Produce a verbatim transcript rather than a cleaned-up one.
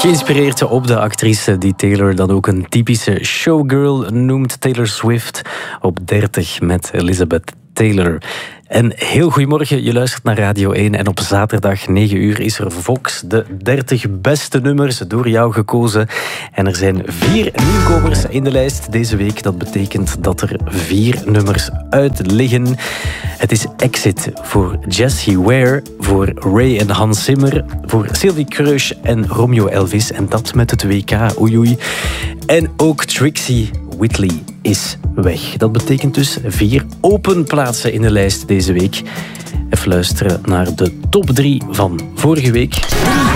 Geïnspireerd op de actrice die Taylor dan ook een typische showgirl noemt. Taylor Swift op dertig met Elizabeth Taylor. En heel goedemorgen, je luistert naar Radio één en op zaterdag negen uur is er Vox, de dertig beste nummers door jou gekozen. En er zijn vier nieuwkomers in de lijst deze week. Dat betekent dat er vier nummers uit liggen. Het is Exit voor Jessie Ware, voor Ray en Hans Zimmer, voor Sylvie Kreusch en Romeo Elvis. En dat met het W K, oei oei. En ook Trixie Whitley is weg. Dat betekent dus vier open plaatsen in de lijst deze week. Even luisteren naar de top drie van vorige week.